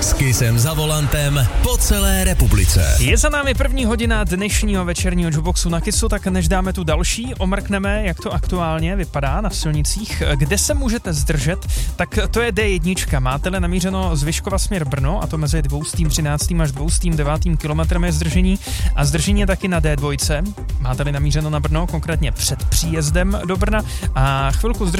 S Kissem za volantem po celé republice. Je za námi první hodina dnešního večerního Juboxu na Kissu, tak než dáme tu další, omrkneme, jak to aktuálně vypadá na silnicích. Kde se můžete zdržet, tak to je D1. Máte-li namířeno z Vyškova směr Brno, a to mezi 213. až 209. kilometrem je zdržení, a zdržení je taky na D2. Máte-li namířeno na Brno, konkrétně před příjezdem do Brna, a chvilku zdržení